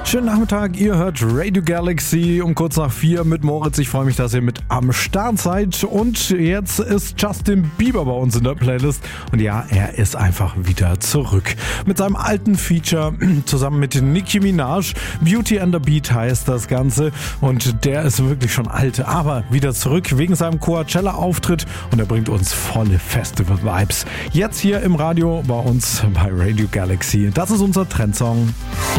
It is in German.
Schönen Nachmittag, ihr hört Radio Galaxy um kurz nach 4 mit Moritz. Ich freue mich, dass ihr mit am Start seid. Und jetzt ist Justin Bieber bei uns in der Playlist. Und ja, er ist einfach wieder zurück. Mit seinem alten Feature zusammen mit Nicki Minaj. Beauty and the Beat heißt das Ganze. Und der ist wirklich schon alt, aber wieder zurück wegen seinem Coachella-Auftritt. Und er bringt uns volle Festival-Vibes. Jetzt hier im Radio bei uns bei Radio Galaxy. Das ist unser Trendsong.